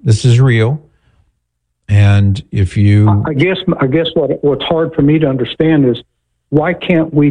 This is real. And if you... I guess what's hard for me to understand is why can't we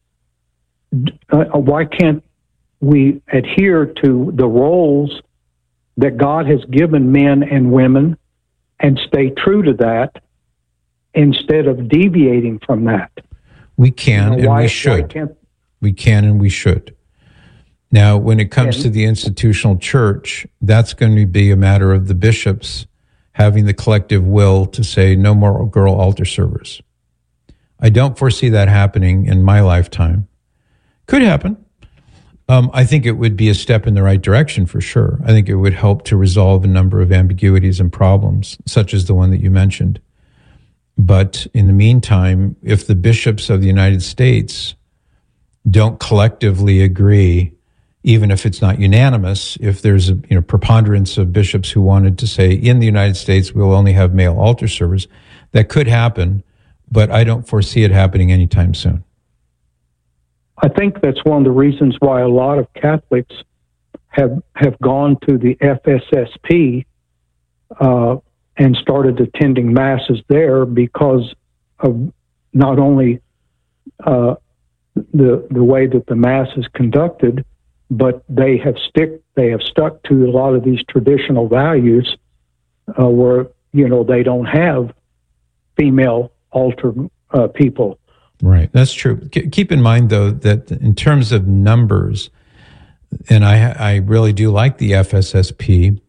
adhere to the roles that God has given men and women and stay true to that instead of deviating from that? We can and we should. We can and we should. Now, when it comes to the institutional church, that's going to be a matter of the bishops having the collective will to say no more girl altar servers. I don't foresee that happening in my lifetime. Could happen. I think it would be a step in the right direction for sure. I think it would help to resolve a number of ambiguities and problems, such as the one that you mentioned. But in the meantime, if the bishops of the United States don't collectively agree, even if it's not unanimous, if there's a preponderance of bishops who wanted to say in the United States we'll only have male altar servers, that could happen, but I don't foresee it happening anytime soon. I think that's one of the reasons why a lot of Catholics have gone to the FSSP and started attending masses there because of not only the way that the mass is conducted, but they have stuck to a lot of these traditional values where they don't have female altar people. Right, that's true. Keep in mind, though, that in terms of numbers, and I really do like the FSSP,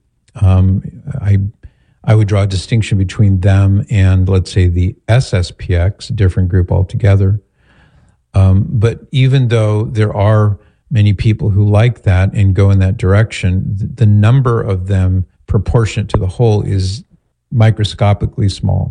I would draw a distinction between them and, let's say, the SSPX, a different group altogether. But even though there are many people who like that and go in that direction, the number of them proportionate to the whole is microscopically small.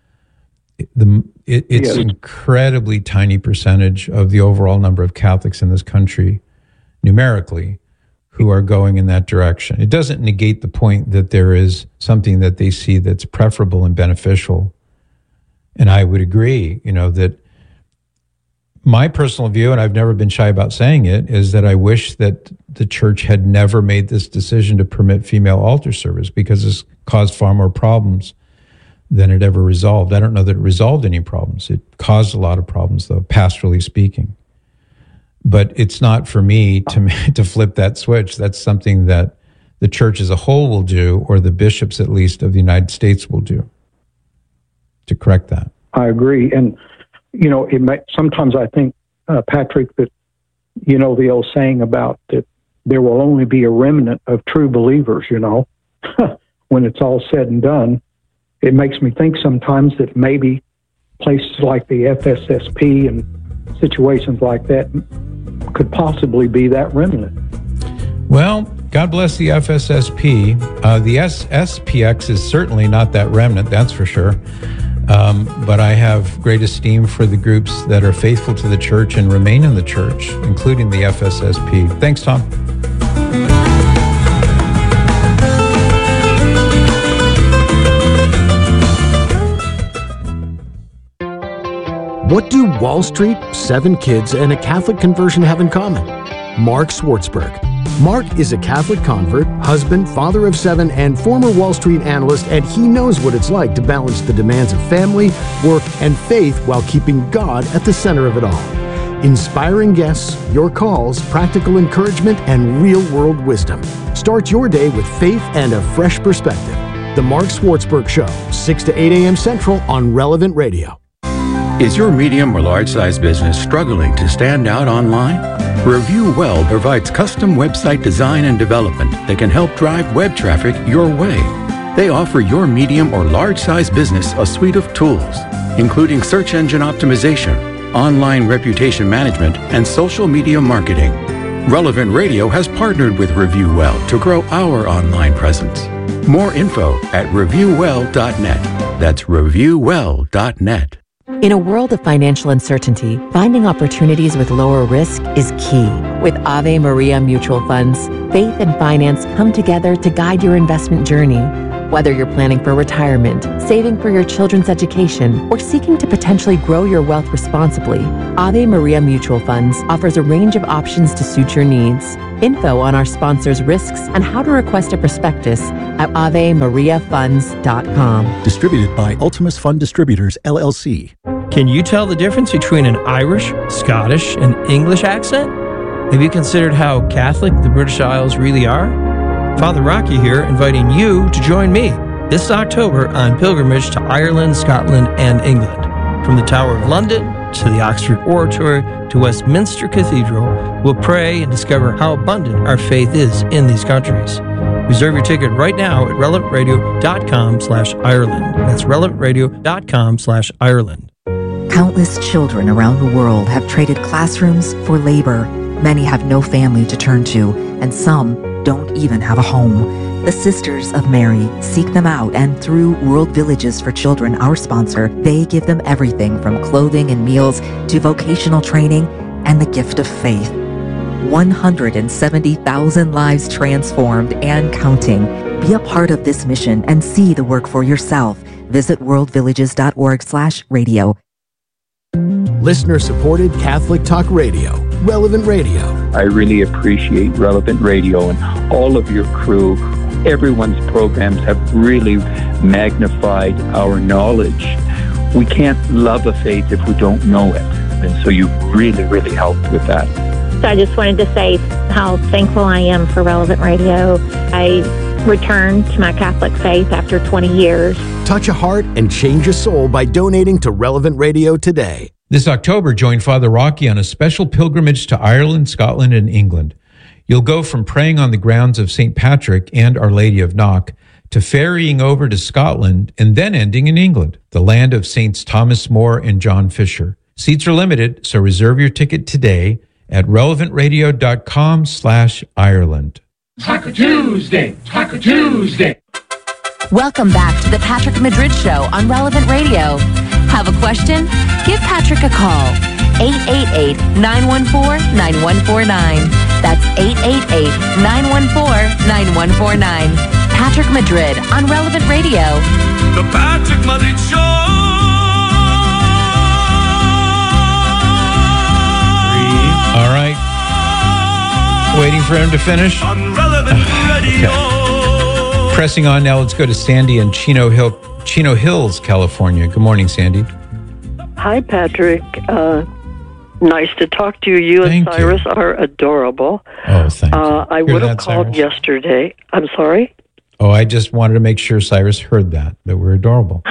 It's an incredibly tiny percentage of the overall number of Catholics in this country, numerically, who are going in that direction. It doesn't negate the point that there is something that they see that's preferable and beneficial. And I would agree, that my personal view, and I've never been shy about saying it, is that I wish that the church had never made this decision to permit female altar service, because it's caused far more problems than it ever resolved. I don't know that it resolved any problems. It caused a lot of problems, though, pastorally speaking. But it's not for me to flip that switch. That's something that the church as a whole will do, or the bishops, at least, of the United States will do, to correct that. I agree. And, sometimes I think, Patrick, that, the old saying about that there will only be a remnant of true believers, when it's all said and done. It makes me think sometimes that maybe places like the FSSP and situations like that could possibly be that remnant. Well, God bless the FSSP. The SSPX is certainly not that remnant, that's for sure. But I have great esteem for the groups that are faithful to the church and remain in the church, including the FSSP. Thanks, Tom. What do Wall Street, 7 kids, and a Catholic conversion have in common? Mark Swartzberg. Mark is a Catholic convert, husband, father of 7, and former Wall Street analyst, and he knows what it's like to balance the demands of family, work, and faith while keeping God at the center of it all. Inspiring guests, your calls, practical encouragement, and real-world wisdom. Start your day with faith and a fresh perspective. The Mark Swartzberg Show, 6 to 8 a.m. Central on Relevant Radio. Is your medium or large-size business struggling to stand out online? Review Well provides custom website design and development that can help drive web traffic your way. They offer your medium or large-size business a suite of tools, including search engine optimization, online reputation management, and social media marketing. Relevant Radio has partnered with Review Well to grow our online presence. More info at reviewwell.net. That's reviewwell.net. In a world of financial uncertainty, finding opportunities with lower risk is key. With Ave Maria Mutual Funds, faith and finance come together to guide your investment journey. Whether you're planning for retirement, saving for your children's education, or seeking to potentially grow your wealth responsibly, Ave Maria Mutual Funds offers a range of options to suit your needs. Info on our sponsors' risks and how to request a prospectus at AveMariaFunds.com. Distributed by Ultimus Fund Distributors, LLC. Can you tell the difference between an Irish, Scottish, and English accent? Have you considered how Catholic the British Isles really are? Father Rocky here, inviting you to join me this October on pilgrimage to Ireland, Scotland, and England. From the Tower of London to the Oxford Oratory to Westminster Cathedral, we'll pray and discover how abundant our faith is in these countries. Reserve your ticket right now at relevantradio.com/Ireland. That's relevantradio.com/Ireland. Countless children around the world have traded classrooms for labor. Many have no family to turn to, and some don't even have a home. The Sisters of Mary seek them out, and through World Villages for Children, our sponsor, they give them everything from clothing and meals to vocational training and the gift of faith. 170,000 lives transformed and counting. Be a part of this mission and see the work for yourself. Visit worldvillages.org/radio. Listener-supported Catholic Talk Radio, Relevant Radio. I really appreciate Relevant Radio and all of your crew. Everyone's programs have really magnified our knowledge. We can't love a faith if we don't know it. And so you really, really helped with that. So I just wanted to say how thankful I am for Relevant Radio. I returned to my Catholic faith after 20 years. Touch a heart and change a soul by donating to Relevant Radio today. This October, join Father Rocky on a special pilgrimage to Ireland, Scotland, and England. You'll go from praying on the grounds of St. Patrick and Our Lady of Knock to ferrying over to Scotland and then ending in England, the land of Saints Thomas More and John Fisher. Seats are limited, so reserve your ticket today at relevantradio.com/Ireland. Taco Tuesday, Taco Tuesday. Welcome back to the Patrick Madrid Show on Relevant Radio. Have a question? Give Patrick a call. 888-914-9149. That's 888-914-9149. Patrick Madrid on Relevant Radio. The Patrick Madrid Show. All right. Waiting for him to finish. On Relevant Radio. Okay. Pressing on now, let's go to Sandy in Chino Hills, California. Good morning, Sandy. Hi, Patrick. Nice to talk to you. You and Cyrus are adorable. Oh, thank you. I would have called yesterday. I'm sorry? Oh, I just wanted to make sure Cyrus heard that we're adorable.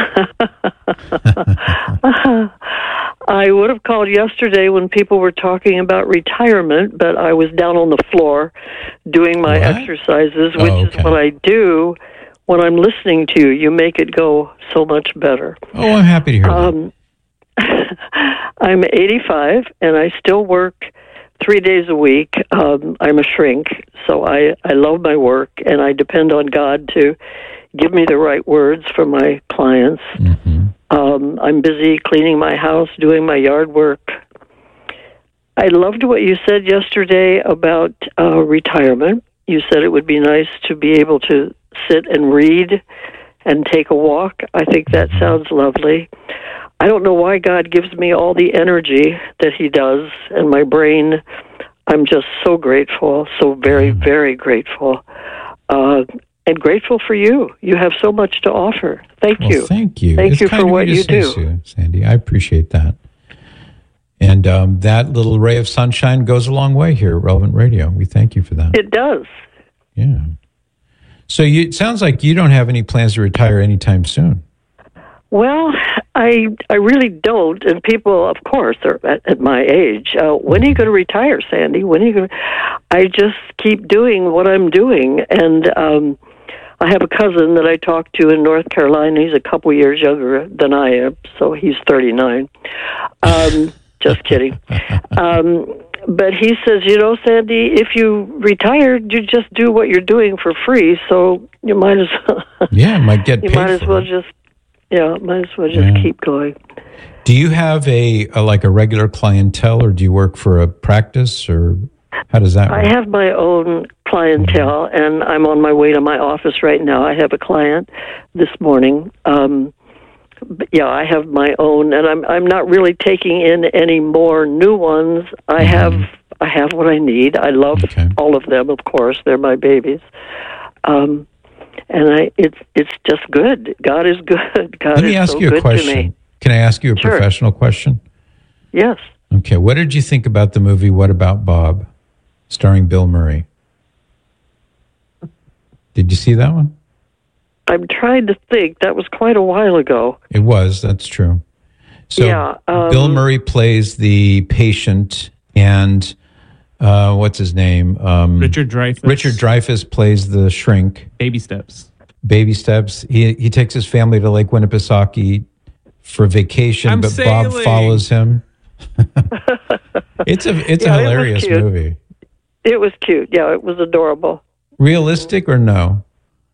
I would have called yesterday when people were talking about retirement, but I was down on the floor doing my exercises, which is what I do when I'm listening to you. You make it go so much better. Oh, I'm happy to hear that. I'm 85, and I still work 3 days a week. I'm a shrink, so I love my work, and I depend on God to give me the right words for my clients. Mm-hmm. I'm busy cleaning my house, doing my yard work. I loved what you said yesterday about retirement. You said it would be nice to be able to sit and read and take a walk. I think that sounds lovely. I don't know why God gives me all the energy that he does, and my brain, I'm just so grateful, so very, very grateful. And grateful for you. You have so much to offer. Thank you. Thank you. Thank you for what you do. So, Sandy, I appreciate that. And that little ray of sunshine goes a long way here at Relevant Radio. We thank you for that. It does. Yeah. So it sounds like you don't have any plans to retire anytime soon. Well, I really don't. And people, of course, are at my age. When are you going to retire, Sandy? When are you going to... I just keep doing what I'm doing. And I have a cousin that I talk to in North Carolina. He's a couple years younger than I am, so he's 39. Just kidding. But he says, Sandy, if you retired, you just do what you're doing for free, so you might as well... Yeah, might get paid might as well just keep going. Do you have a regular clientele, or do you work for a practice, or... How does that work? I have my own clientele, and I'm on my way to my office right now. I have a client this morning. But yeah, I have my own, and I'm not really taking in any more new ones. I have what I need. I love all of them, of course. They're my babies. And it's just good. God is good. God Let me ask you a question. Can I ask you a professional question? Yes. Okay. What did you think about the movie What About Bob, starring Bill Murray? Did you see that one? I'm trying to think. That was quite a while ago. It was. That's true. So Bill Murray plays the patient, and what's his name? Richard Dreyfuss. Richard Dreyfuss plays the shrink. Baby steps. Baby steps. He takes his family to Lake Winnipesaukee for vacation, but Bob follows him. It's a hilarious movie. It was cute. Yeah, it was adorable. Realistic or no?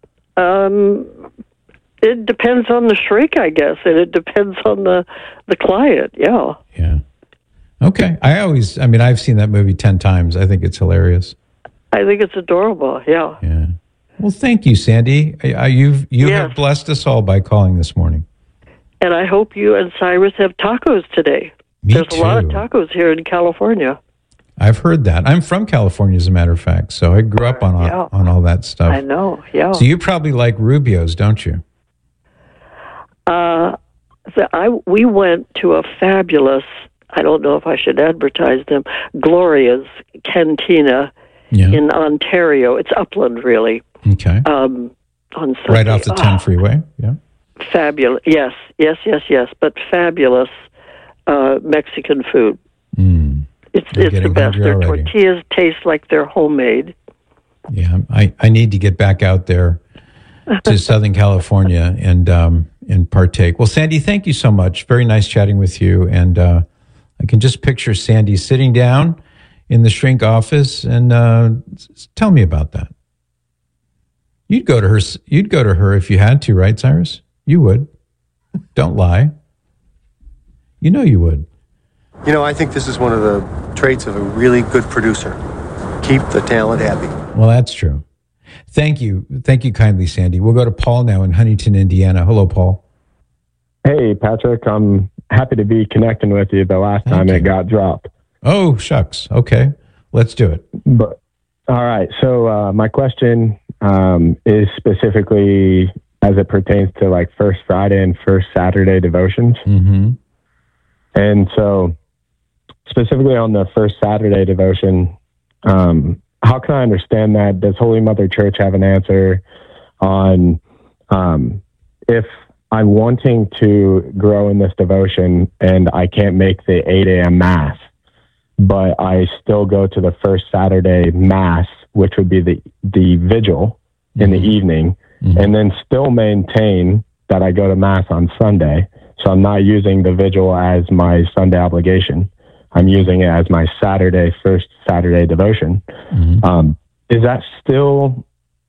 It depends on the shrink, I guess, and it depends on the client. Yeah. Yeah. Okay. I've seen that movie 10 times. I think it's hilarious. I think it's adorable. Yeah. Yeah. Well, thank you, Sandy. You have blessed us all by calling this morning. And I hope you and Cyrus have tacos today. There's a lot of tacos here in California. I've heard that. I'm from California, as a matter of fact, so I grew up on all that stuff. I know, yeah. So you probably like Rubio's, don't you? We went to a fabulous, I don't know if I should advertise them, Gloria's Cantina in Ontario. It's upland, really. Okay. On Sunday. Right off the 10 freeway, yeah. Fabulous. Yes. But fabulous Mexican food. It's the best. Their tortillas taste like they're homemade. Yeah, I need to get back out there to Southern California and partake. Well, Sandy, thank you so much. Very nice chatting with you. And I can just picture Sandy sitting down in the shrink office and tell me about that. You'd go to her if you had to, right, Cyrus? You would. Don't lie. You know you would. You know, I think this is one of the traits of a really good producer. Keep the talent happy. Well, that's true. Thank you. Thank you kindly, Sandy. We'll go to Paul now in Huntington, Indiana. Hello, Paul. Hey, Patrick. I'm happy to be connecting with you. The last time it got dropped. Oh, shucks. Okay. Let's do it. But all right. So my question is specifically as it pertains to like First Friday and First Saturday devotions. Mm-hmm. And so specifically on the First Saturday devotion, how can I understand that? Does Holy Mother Church have an answer on if I'm wanting to grow in this devotion and I can't make the 8 a.m. Mass, but I still go to the First Saturday Mass, which would be the vigil in the evening, and then still maintain that I go to Mass on Sunday. So I'm not using the vigil as my Sunday obligation. I'm using it as my First Saturday devotion. Is that still,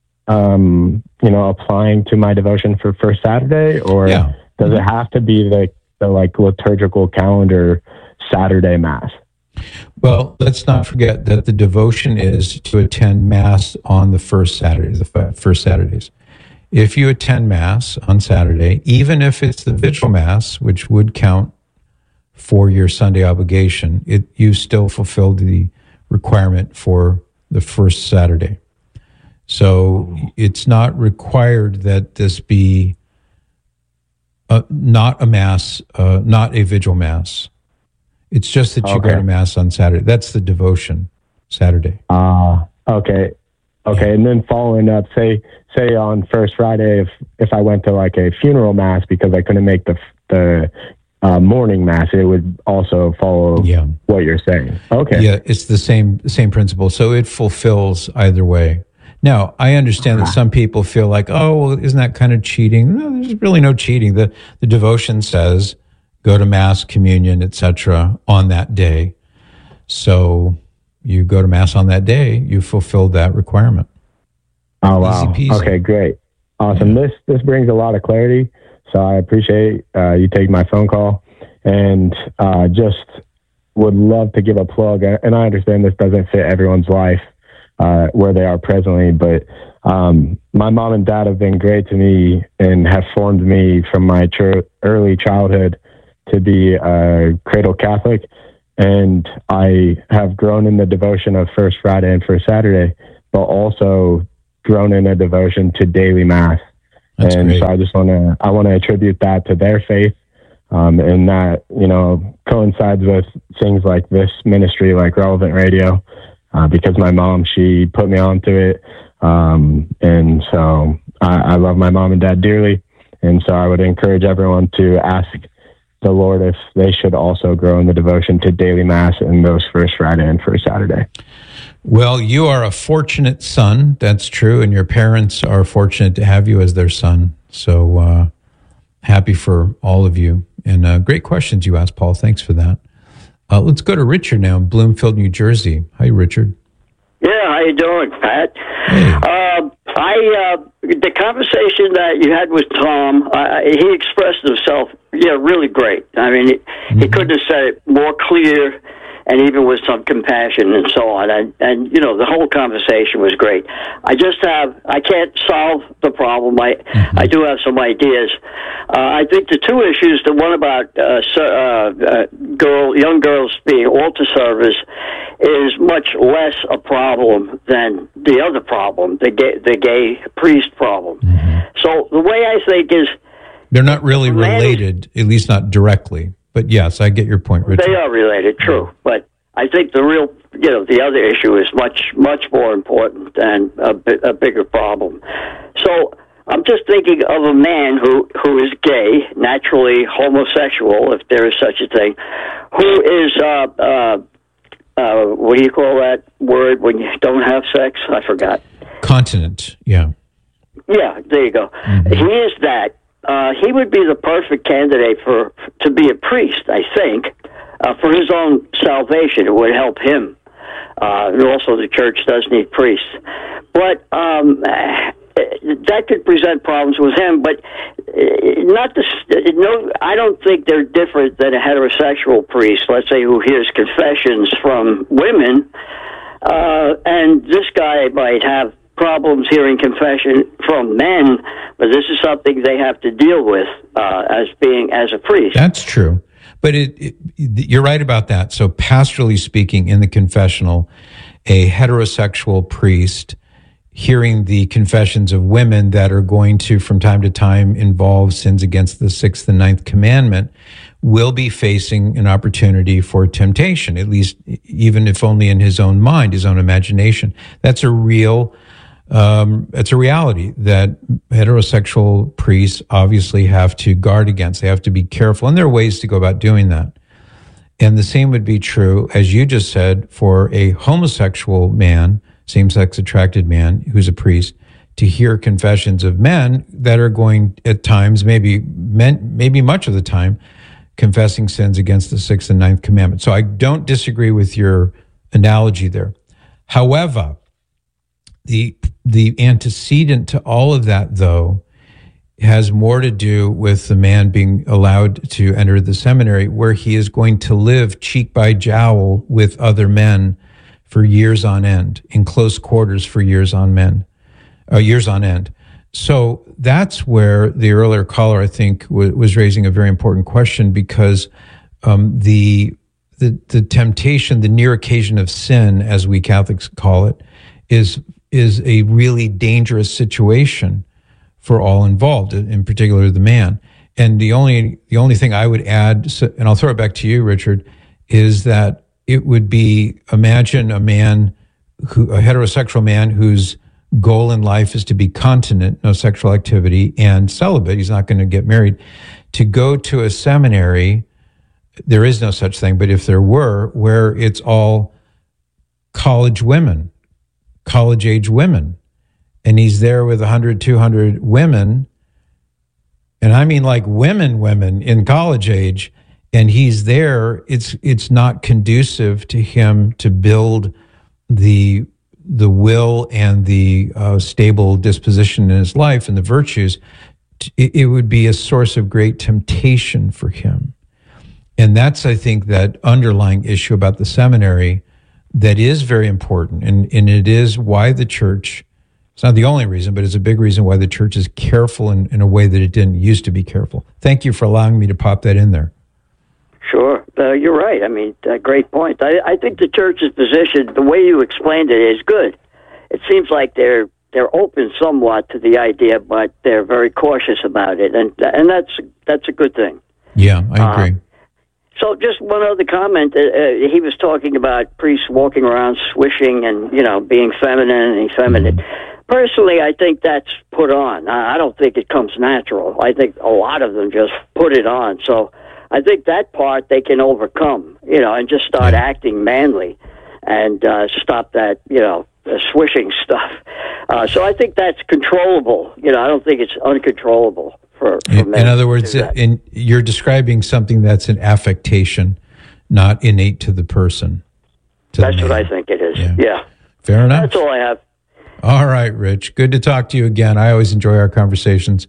applying to my devotion for First Saturday, or does it have to be the like liturgical calendar Saturday Mass? Well, let's not forget that the devotion is to attend Mass on the first Saturday, the first Saturdays. If you attend Mass on Saturday, even if it's the Vigil Mass, which would count for your Sunday obligation, you still fulfilled the requirement for the first Saturday. So it's not required that this be not a Mass, not a Vigil Mass. It's just that you go to Mass on Saturday. That's the devotion, Saturday. Okay. Okay, and then following up, say on First Friday, if I went to like a funeral Mass because I couldn't make the morning Mass, it would also follow what you're saying. Okay. Yeah, it's the same principle. So it fulfills either way. Now, I understand that some people feel like, oh, well, isn't that kind of cheating? No, there's really no cheating. The devotion says go to Mass, communion, etc. on that day. So you go to Mass on that day, you fulfilled that requirement. Oh, wow. Easy peasy. Okay, great. Awesome. Yeah. This brings a lot of clarity. So I appreciate you taking my phone call. And just would love to give a plug, and I understand this doesn't fit everyone's life where they are presently, but my mom and dad have been great to me and have formed me from my early childhood to be a cradle Catholic. And I have grown in the devotion of First Friday and First Saturday, but also grown in a devotion to daily Mass. That's and great. So I want to attribute that to their faith. And that, coincides with things like this ministry, like Relevant Radio, because my mom, she put me onto it. And so I love my mom and dad dearly. And so I would encourage everyone to ask the Lord if they should also grow in the devotion to daily Mass in those First Friday and First Saturday. Well, you are a fortunate son. That's true. And your parents are fortunate to have you as their son. So happy for all of you. And great questions you asked, Paul. Thanks for that. Let's go to Richard now in Bloomfield, New Jersey. Hi, Richard. Yeah, how you doing, Pat? Hey. The conversation that you had with Tom, he expressed himself, really great. I mean, he couldn't have said it more clear, and even with some compassion and so on. And the whole conversation was great. I can't solve the problem. I do have some ideas. I think the two issues, the one about young girls being altar servers, is much less a problem than the other problem, the gay priest problem. So the way I think is, they're not really related, at least not directly. But yes, I get your point, Richard. They are related, true. But I think the real, the other issue is much, much more important and a bigger problem. So I'm just thinking of a man who is gay, naturally homosexual, if there is such a thing, who is, what do you call that word when you don't have sex? I forgot. Continent, yeah. Yeah, there you go. He is that. He would be the perfect candidate to be a priest, I think, for his own salvation. It would help him. And also the church does need priests. But that could present problems with him, but I don't think they're different than a heterosexual priest, let's say, who hears confessions from women, and this guy might have problems hearing confession from men, but this is something they have to deal with as a priest. That's true. But you're right about that. So pastorally speaking, in the confessional, a heterosexual priest hearing the confessions of women that are going to, from time to time, involve sins against the sixth and ninth commandment will be facing an opportunity for temptation, at least even if only in his own mind, his own imagination. That's a real... it's a reality that heterosexual priests obviously have to guard against. They have to be careful, and there are ways to go about doing that. And the same would be true, as you just said, for a homosexual man, same-sex attracted man who's a priest, to hear confessions of men that are going at times, maybe much of the time, confessing sins against the sixth and ninth commandment. So I don't disagree with your analogy there. However, the antecedent to all of that, though, has more to do with the man being allowed to enter the seminary, where he is going to live cheek by jowl with other men for years on end, in close quarters for years on end. So that's where the earlier caller, I think, was raising a very important question, because the temptation, the near occasion of sin, as we Catholics call it, is a really dangerous situation for all involved, in particular the man. And the only thing I would add, and I'll throw it back to you, Richard, is that it would be, imagine a heterosexual man whose goal in life is to be continent, no sexual activity, and celibate. He's not going to get married. To go to a seminary, there is no such thing, but if there were, where it's all college age women, and he's there with 100, 200 women, and I mean like women in college age, and he's there, it's not conducive to him to build the will and the stable disposition in his life and the virtues. It would be a source of great temptation for him. And that's, I think, that underlying issue about the seminary that is very important. And it is why the church, it's not the only reason, but it's a big reason why the church is careful in a way that it didn't used to be careful. Thank you for allowing me to pop that in there. Sure. You're right. I mean, great point. I think the church's position, the way you explained it, is good. It seems like they're open somewhat to the idea, but they're very cautious about it, and that's a good thing. Yeah, I agree. So just one other comment. He was talking about priests walking around swishing and, being feminine and effeminate. Mm-hmm. Personally, I think that's put on. I don't think it comes natural. I think a lot of them just put it on. So I think that part they can overcome, and just start acting manly and stop that, swishing stuff. So I think that's controllable. I don't think it's uncontrollable. For in other words, you're describing something that's an affectation, not innate to the person. That's what I think it is. Yeah. Fair enough. That's all I have. All right, Rich. Good to talk to you again. I always enjoy our conversations.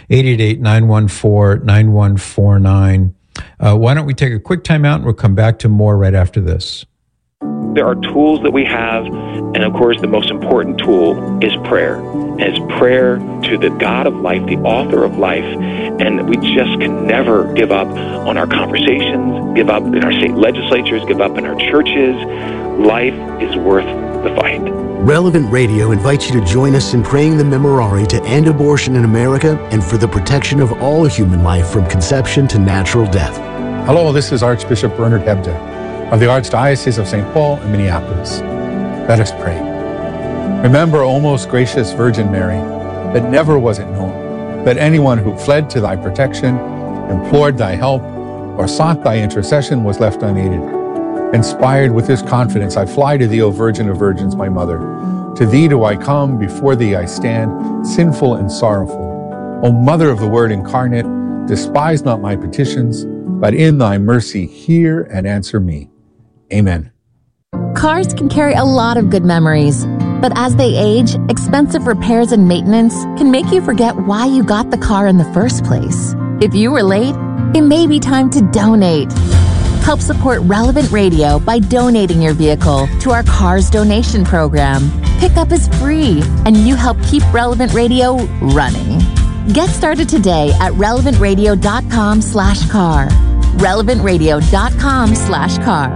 888-914-9149. Why don't we take a quick time out and we'll come back to more right after this. There are tools that we have, and of course the most important tool is prayer. And it's prayer to the God of life, the author of life, and we just can never give up on our conversations, give up in our state legislatures, give up in our churches. Life is worth the fight. Relevant Radio invites you to join us in praying the Memorare to end abortion in America and for the protection of all human life from conception to natural death. Hello, this is Archbishop Bernard Hebda of the Archdiocese of St. Paul and Minneapolis. Let us pray. Remember, O most gracious Virgin Mary, that never was it known that anyone who fled to thy protection, implored thy help, or sought thy intercession was left unaided. Inspired with this confidence, I fly to thee, O Virgin of Virgins, my mother. To thee do I come, before thee I stand, sinful and sorrowful. O Mother of the Word incarnate, despise not my petitions, but in thy mercy hear and answer me. Amen. Cars can carry a lot of good memories, but as they age, expensive repairs and maintenance can make you forget why you got the car in the first place. If you were late, it may be time to donate. Help support Relevant Radio by donating your vehicle to our Cars donation program. Pickup is free, and you help keep Relevant Radio running. Get started today at relevantradio.com/car. relevantradio.com/car.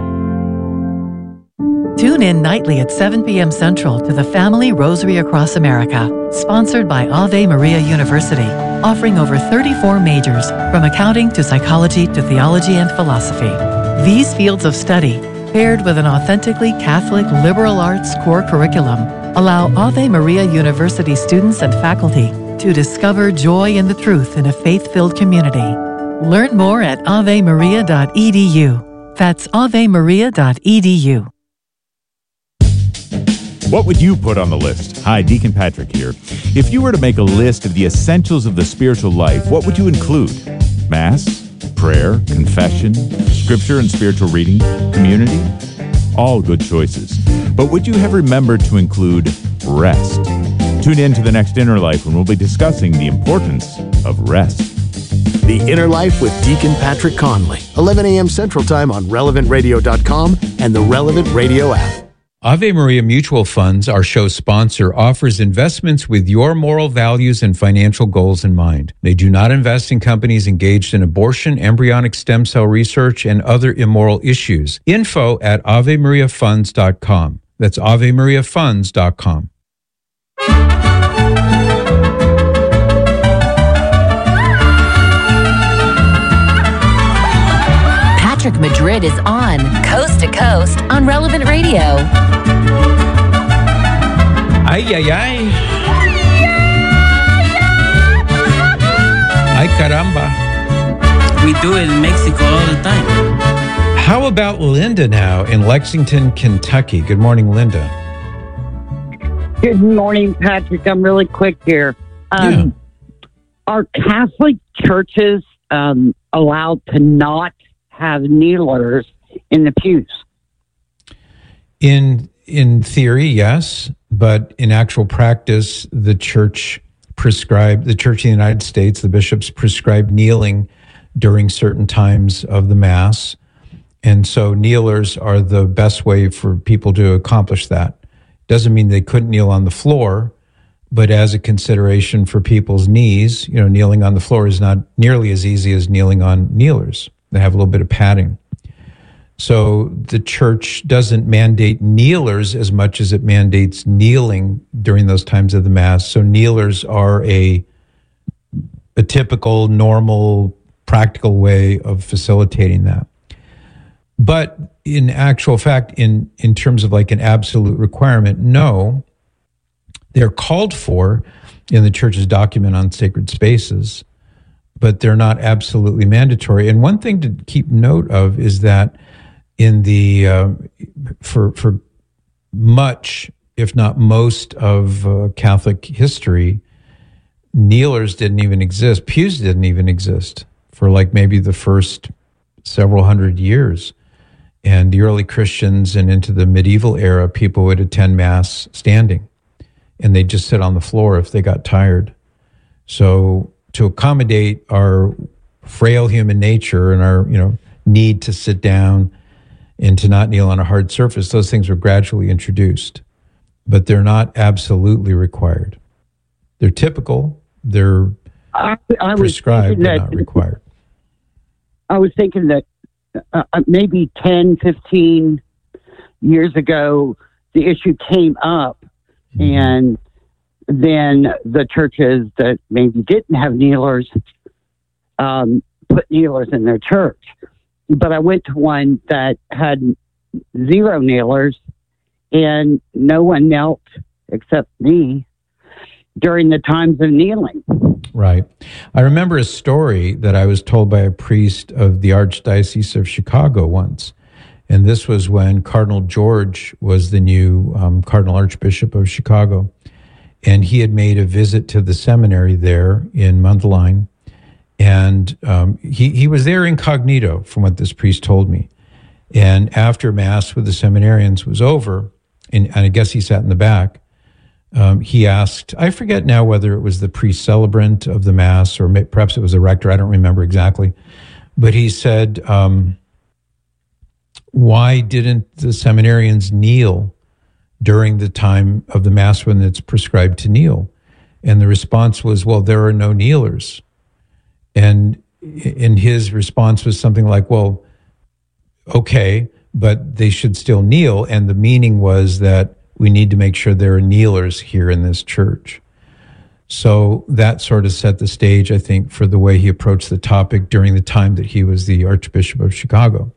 Tune in nightly at 7 p.m. Central to the Family Rosary Across America, sponsored by Ave Maria University, offering over 34 majors, from accounting to psychology to theology and philosophy. These fields of study, paired with an authentically Catholic liberal arts core curriculum, allow Ave Maria University students and faculty to discover joy in the truth in a faith-filled community. Learn more at avemaria.edu. That's avemaria.edu. What would you put on the list? Hi, Deacon Patrick here. If you were to make a list of the essentials of the spiritual life, what would you include? Mass, prayer, confession, scripture and spiritual reading, community? All good choices. But would you have remembered to include rest? Tune in to the next Inner Life when we'll be discussing the importance of rest. The Inner Life with Deacon Patrick Conley, 11 a.m. Central Time on relevantradio.com and the Relevant Radio app. Ave Maria Mutual Funds, our show sponsor, offers investments with your moral values and financial goals in mind. They do not invest in companies engaged in abortion, embryonic stem cell research, and other immoral issues. Info at AveMariaFunds.com. That's AveMariaFunds.com. Patrick Madrid is on Coast to Coast on Relevant Radio. Ay, ay, ay. Ay, caramba. We do it in Mexico all the time. How about Linda now in Lexington, Kentucky? Good morning, Linda. Good morning, Patrick. I'm really quick here. Are Catholic churches allowed to not have kneelers in the pews? In theory, yes, but in actual practice, the Church of the United States, the bishops prescribe kneeling during certain times of the Mass. And so kneelers are the best way for people to accomplish that. Doesn't mean they couldn't kneel on the floor, but as a consideration for people's knees, kneeling on the floor is not nearly as easy as kneeling on kneelers. They have a little bit of padding. So the church doesn't mandate kneelers as much as it mandates kneeling during those times of the Mass. So kneelers are a typical, normal, practical way of facilitating that. But in actual fact, in terms of like an absolute requirement, no, they're called for in the church's document on sacred spaces, but they're not absolutely mandatory. And one thing to keep note of is that in the for much, if not most, of Catholic history, kneelers didn't even exist. Pews didn't even exist for like maybe the first several hundred years. And the early Christians and into the medieval era, people would attend Mass standing, and they'd just sit on the floor if they got tired. So to accommodate our frail human nature and our need to sit down and to not kneel on a hard surface, those things were gradually introduced, but they're not absolutely required. They're typical, they're prescribed, but not required. I was thinking that maybe 10, 15 years ago, the issue came up, and then the churches that maybe didn't have kneelers put kneelers in their church. But I went to one that had 0 kneelers, and no one knelt except me during the times of kneeling. Right. I remember a story that I was told by a priest of the Archdiocese of Chicago once. And this was when Cardinal George was the new Cardinal Archbishop of Chicago. And he had made a visit to the seminary there in Mundelein. And he was there incognito, from what this priest told me. And after Mass with the seminarians was over, and I guess he sat in the back, he asked, I forget now whether it was the priest celebrant of the Mass or perhaps it was the rector, I don't remember exactly. But he said, why didn't the seminarians kneel during the time of the Mass when it's prescribed to kneel? And the response was, well, there are no kneelers. And his response was something like, well, okay, but they should still kneel. And the meaning was that we need to make sure there are kneelers here in this church. So that sort of set the stage, I think, for the way he approached the topic during the time that he was the Archbishop of Chicago.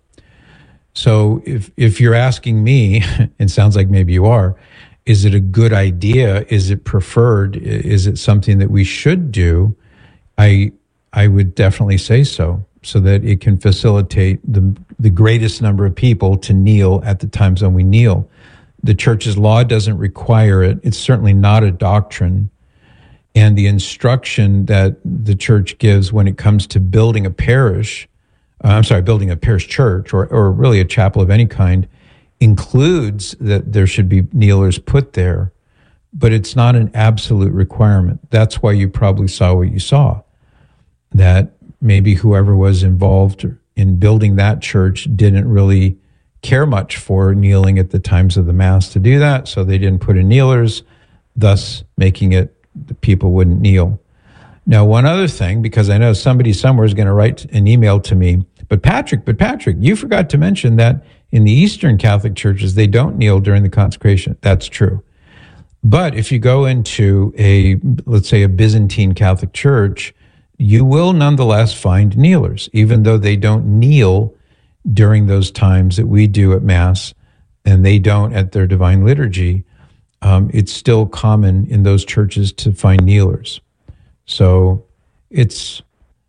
So if you're asking me, it sounds like maybe you are, is it a good idea? Is it preferred? Is it something that we should do? I would definitely say so that it can facilitate the greatest number of people to kneel at the times when we kneel. The church's law doesn't require it. It's certainly not a doctrine. And the instruction that the church gives when it comes to building a parish, building a parish church or really a chapel of any kind, includes that there should be kneelers put there, but it's not an absolute requirement. That's why you probably saw what you saw, that maybe whoever was involved in building that church didn't really care much for kneeling at the times of the Mass to do that, so they didn't put in kneelers, thus making it that people wouldn't kneel. Now, one other thing, because I know somebody somewhere is going to write an email to me, but Patrick, you forgot to mention that in the Eastern Catholic churches, they don't kneel during the consecration. That's true. But if you go into let's say a Byzantine Catholic church, you will nonetheless find kneelers, even though they don't kneel during those times that we do at Mass, and they don't at their Divine Liturgy. It's still common in those churches to find kneelers. So it's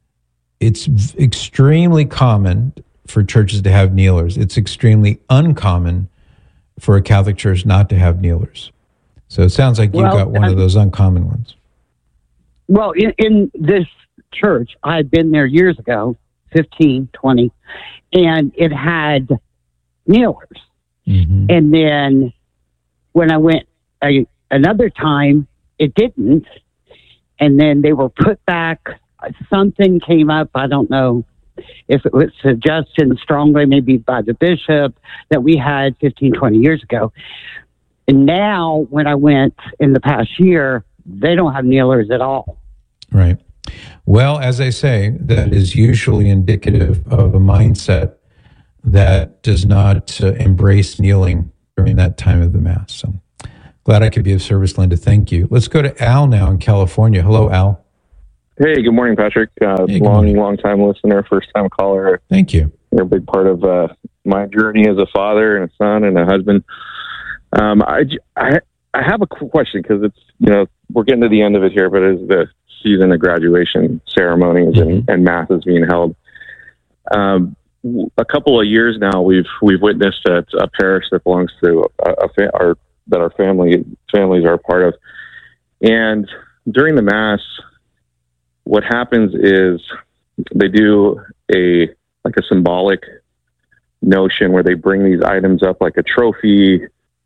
extremely common for churches to have kneelers. It's extremely uncommon for a Catholic church not to have kneelers. So it sounds like you got one of those uncommon ones. Well, in this church, I had been there years ago, 15, 20, and it had kneelers. Mm-hmm. And then when I went another time, it didn't. And then they were put back. Something came up, I don't know if it was suggested strongly, maybe by the bishop, that we had 15, 20 years ago. And now, when I went in the past year, they don't have kneelers at all. Right. Well, as I say, that is usually indicative of a mindset that does not embrace kneeling during that time of the Mass. So glad I could be of service, Linda. Thank you. Let's go to Al now in California. Hello, Al. Hey, good morning, Patrick. Long time listener, first time caller. Thank you. You're a big part of my journey as a father and a son and a husband. I have a question because it's, we're getting to the end of it here, but it's the season of graduation ceremonies and masses being held. A couple of years now, we've witnessed at a parish that belongs to our families are a part of, and during the Mass, what happens is they do a symbolic notion where they bring these items up, like a trophy,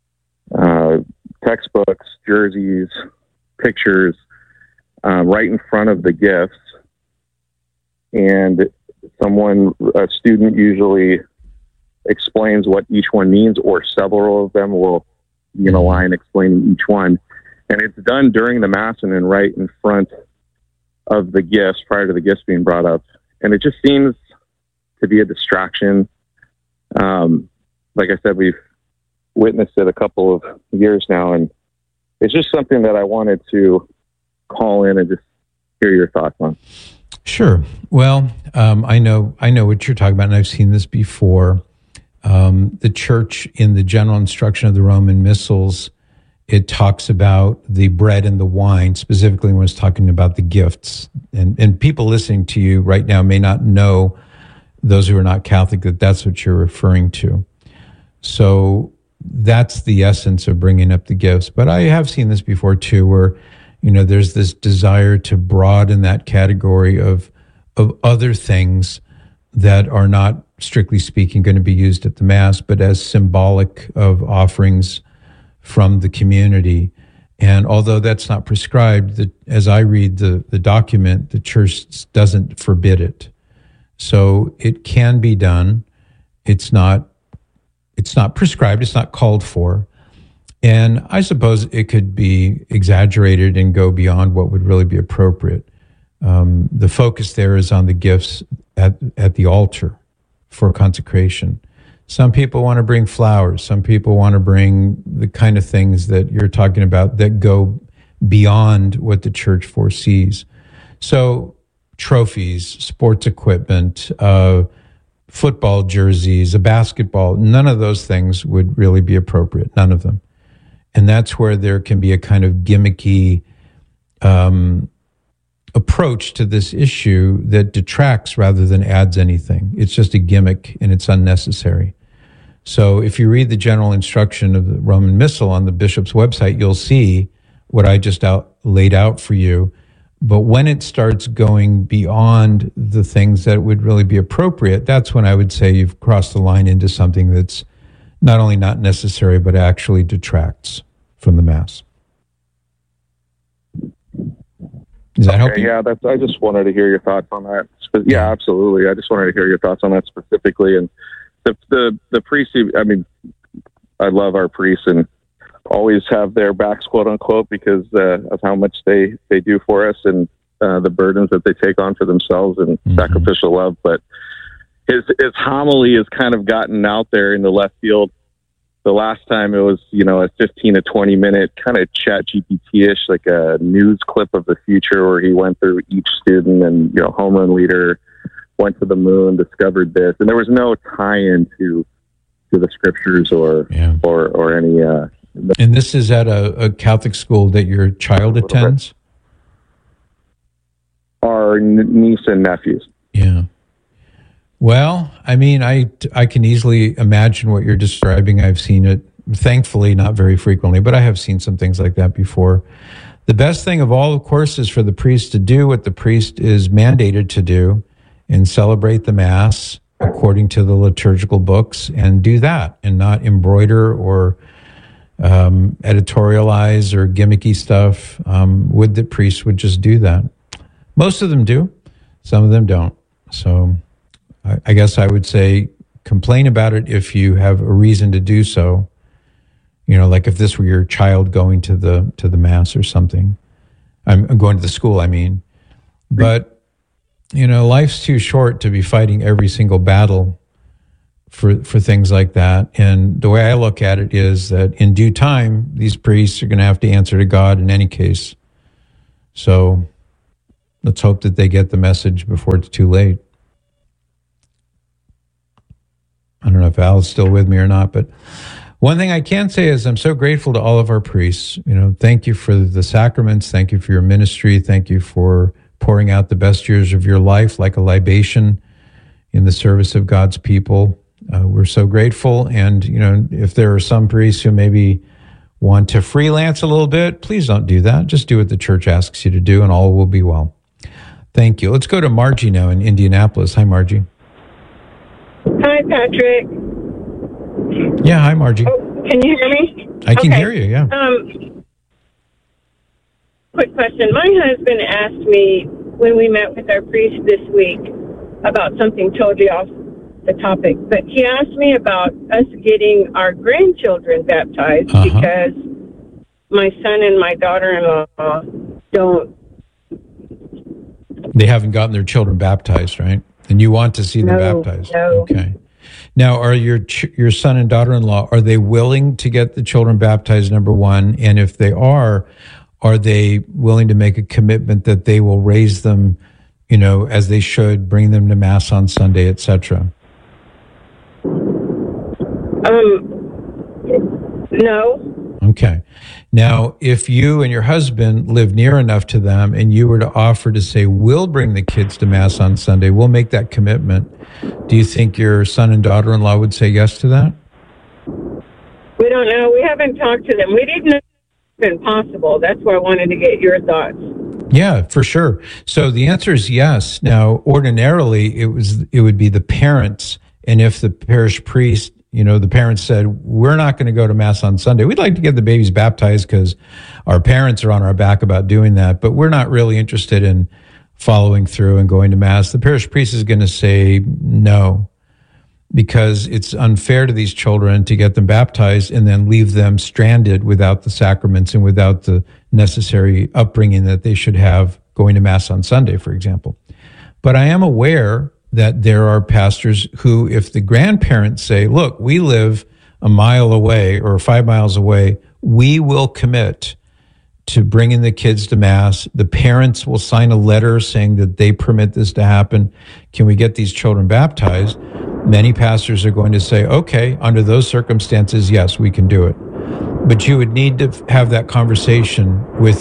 textbooks, jerseys, pictures, right in front of the gifts, and a student usually explains what each one means, or several of them will be in a line explaining each one. And it's done during the Mass and then right in front of the gifts, prior to the gifts being brought up. And it just seems to be a distraction. Like I said, we've witnessed it a couple of years now, and it's just something that I wanted to call in and just hear your thoughts on. Sure. Well, I know what you're talking about, and I've seen this before. The church, in the general instruction of the Roman Missals, it talks about the bread and the wine, specifically when it's talking about the gifts. And people listening to you right now may not know, those who are not Catholic, that that's what you're referring to. So that's the essence of bringing up the gifts. But I have seen this before too, where there's this desire to broaden that category of other things that are not, strictly speaking, going to be used at the Mass, but as symbolic of offerings from the community. And although that's not prescribed, as I read the document, the Church doesn't forbid it. So it can be done. It's not prescribed. It's not called for. And I suppose it could be exaggerated and go beyond what would really be appropriate. The focus there is on the gifts at the altar for consecration. Some people want to bring flowers. Some people want to bring the kind of things that you're talking about that go beyond what the Church foresees. So trophies, sports equipment, football jerseys, a basketball, none of those things would really be appropriate. None of them. And that's where there can be a kind of gimmicky approach to this issue that detracts rather than adds anything. It's just a gimmick, and it's unnecessary. So if you read the general instruction of the Roman Missal on the bishop's website, you'll see what I just laid out for you. But when it starts going beyond the things that would really be appropriate, that's when I would say you've crossed the line into something that's not only not necessary, but actually detracts from the Mass. Does that help you? Yeah, I just wanted to hear your thoughts on that. Yeah, absolutely. I just wanted to hear your thoughts on that specifically. And the priests, I love our priests and always have their backs, quote unquote, because of how much they do for us and the burdens that they take on for themselves and sacrificial love. But his homily has kind of gotten out there in the left field. The last time it was, a 15 to 20 minute kind of chat GPT-ish, like a news clip of the future where he went through each student and, home run leader, went to the moon, discovered this. And there was no tie-in to the scriptures or any... And this is at a Catholic school that your child attends? Our niece and nephews. Yeah. Well, I can easily imagine what you're describing. I've seen it, thankfully, not very frequently, but I have seen some things like that before. The best thing of all, of course, is for the priest to do what the priest is mandated to do and celebrate the Mass according to the liturgical books and do that and not embroider or editorialize or gimmicky stuff. Would that priests would just do that. Most of them do. Some of them don't. So I guess I would say complain about it if you have a reason to do so. You know, like if this were your child going to the mass or something. I'm going to the school, I mean. But, you know, life's too short to be fighting every single battle for things like that. And the way I look at it is that in due time, these priests are going to have to answer to God in any case. So let's hope that they get the message before it's too late. I don't know if Al's still with me or not, but one thing I can say is I'm so grateful to all of our priests. You know, thank you for the sacraments. Thank you for your ministry. Thank you for pouring out the best years of your life like a libation in the service of God's people. We're so grateful. And, you know, if there are some priests who maybe want to freelance a little bit, please don't do that. Just do what the church asks you to do and all will be well. Thank you. Let's go to Margie now in Indianapolis. Hi, Margie. Hi, Patrick. Yeah, hi, Margie. Oh, can you hear me? I can hear you, yeah. Quick question. My husband asked me when we met with our priest this week about something totally off the topic, but he asked me about us getting our grandchildren baptized because my son and my daughter-in-law don't. They haven't gotten their children baptized, right? And you want to see them baptized? No. Okay. Now, are your son and daughter-in-law, are they willing to get the children baptized, number one? And if they are they willing to make a commitment that they will raise them, you know, as they should, bring them to Mass on Sunday, etc.? No. Okay. Now, if you and your husband live near enough to them and you were to offer to say, we'll bring the kids to Mass on Sunday, we'll make that commitment, do you think your son and daughter-in-law would say yes to that? We don't know. We haven't talked to them. We didn't know it was possible. That's why I wanted to get your thoughts. Yeah, for sure. So the answer is yes. Now, ordinarily, it would be the parents, and if the parish priest, you know, the parents said, we're not going to go to Mass on Sunday. We'd like to get the babies baptized because our parents are on our back about doing that, but we're not really interested in following through and going to Mass. The parish priest is going to say no, because it's unfair to these children to get them baptized and then leave them stranded without the sacraments and without the necessary upbringing that they should have going to Mass on Sunday, for example. But I am aware that there are pastors who, if the grandparents say, look, we live a mile away or 5 miles away, we will commit to bringing the kids to Mass. The parents will sign a letter saying that they permit this to happen. Can we get these children baptized? Many pastors are going to say, okay, under those circumstances, yes, we can do it. But you would need to have that conversation with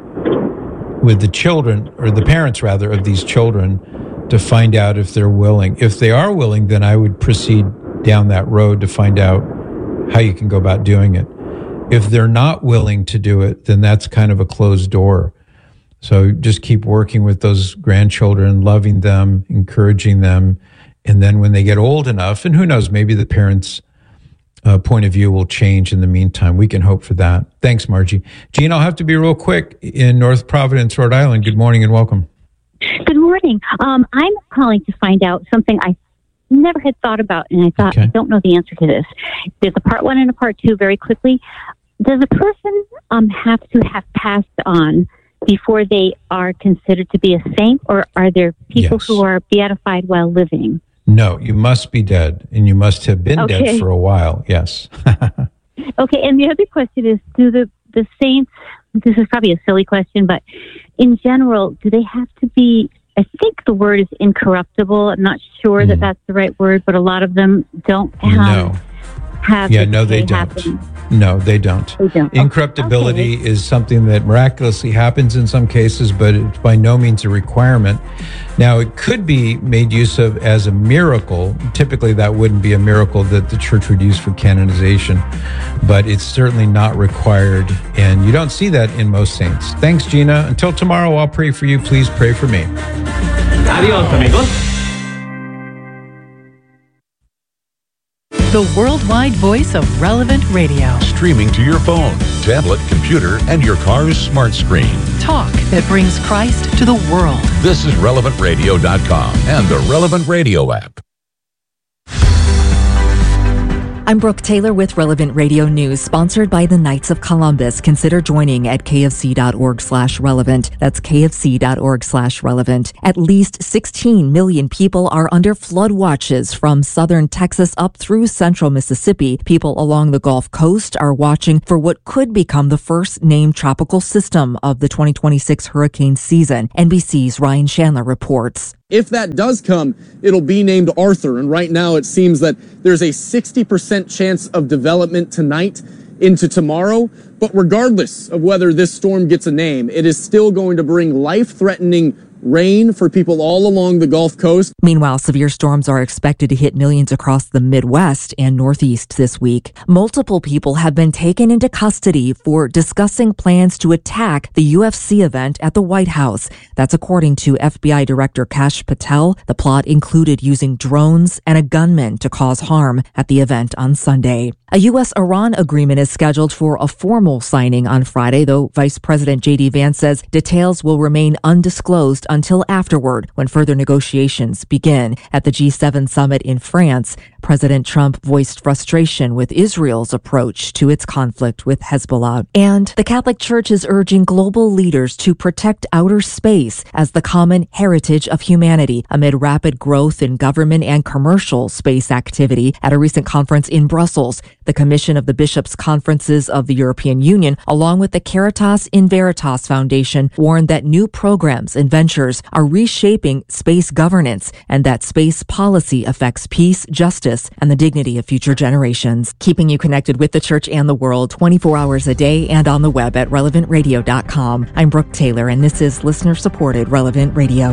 the children, or the parents rather, of these children, to find out if they're willing. If they are willing, then I would proceed down that road to find out how you can go about doing it. If they're not willing to do it, then that's kind of a closed door. So just keep working with those grandchildren, loving them, encouraging them. And then when they get old enough, and who knows, maybe the parents' point of view will change in the meantime. We can hope for that. Thanks, Margie. Gene, I'll have to be real quick in North Providence, Rhode Island. Good morning and welcome. Good morning. I'm calling to find out something I never had thought about, and I thought, I don't know the answer to this. There's a part one and a part two very quickly. Does a person have to have passed on before they are considered to be a saint, or are there people who are beatified while living? No, you must be dead, and you must have been dead for a while, yes. Okay, and the other question is, do the saints, this is probably a silly question, but in general, do they have to be, I think the word is incorruptible. I'm not sure that that's the right word, but a lot of them don't have no, they don't. Happen. No, they don't. Incorruptibility is something that miraculously happens in some cases, but it's by no means a requirement. Now, it could be made use of as a miracle. Typically, that wouldn't be a miracle that the church would use for canonization, but it's certainly not required, and you don't see that in most saints. Thanks, Gina. Until tomorrow, I'll pray for you. Please pray for me. Adios, amigos. The worldwide voice of Relevant Radio. Streaming to your phone, tablet, computer, and your car's smart screen. Talk that brings Christ to the world. This is RelevantRadio.com and the Relevant Radio app. I'm Brooke Taylor with Relevant Radio News, sponsored by the Knights of Columbus. Consider joining at kfc.org/relevant. That's kfc.org/relevant. At least 16 million people are under flood watches from southern Texas up through central Mississippi. People along the Gulf Coast are watching for what could become the first named tropical system of the 2026 hurricane season. NBC's Ryan Chandler reports. If that does come, it'll be named Arthur. And right now it seems that there's a 60% chance of development tonight into tomorrow. But regardless of whether this storm gets a name, it is still going to bring life-threatening rain for people all along the Gulf Coast. Meanwhile, severe storms are expected to hit millions across the Midwest and Northeast this week. Multiple people have been taken into custody for discussing plans to attack the UFC event at the White House. That's according to FBI Director Kash Patel. The plot included using drones and a gunman to cause harm at the event on Sunday. A U.S.-Iran agreement is scheduled for a formal signing on Friday, though Vice President J.D. Vance says details will remain undisclosed until afterward, when further negotiations begin. At the G7 summit in France, President Trump voiced frustration with Israel's approach to its conflict with Hezbollah. And the Catholic Church is urging global leaders to protect outer space as the common heritage of humanity amid rapid growth in government and commercial space activity. At a recent conference in Brussels, the Commission of the Bishops' Conferences of the European Union, along with the Caritas in Veritas Foundation, warned that new programs and ventures are reshaping space governance and that space policy affects peace, justice, and the dignity of future generations. Keeping you connected with the church and the world 24 hours a day and on the web at relevantradio.com. I'm Brooke Taylor, and this is listener-supported Relevant Radio.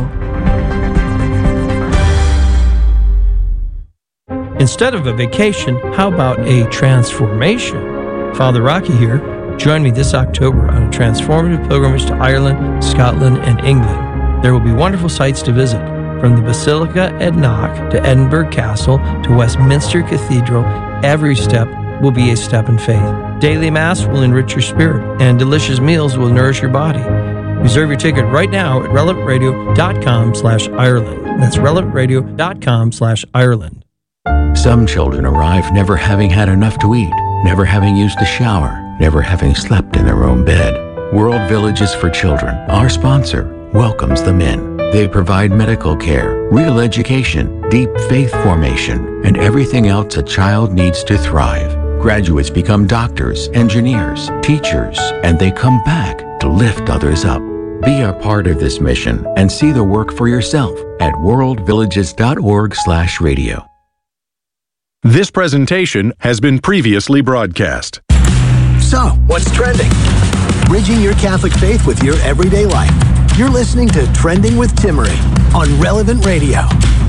Instead of a vacation, how about a transformation? Father Rocky here. Join me this October on a transformative pilgrimage to Ireland, Scotland, and England. There will be wonderful sights to visit, from the Basilica at Knock to Edinburgh Castle to Westminster Cathedral. Every step will be a step in faith. Daily Mass will enrich your spirit, and delicious meals will nourish your body. Reserve your ticket right now at relevantradio.com/Ireland. That's relevantradio.com/Ireland. Some children arrive never having had enough to eat, never having used a shower, never having slept in their own bed. World Villages for Children, our sponsor, welcomes them in. They provide medical care, real education, deep faith formation, and everything else a child needs to thrive. Graduates become doctors, engineers, teachers, and they come back to lift others up. Be a part of this mission and see the work for yourself at worldvillages.org/radio. This presentation has been previously broadcast. So, what's trending? Bridging your Catholic faith with your everyday life. You're listening to Trending with Timmerie on Relevant Radio.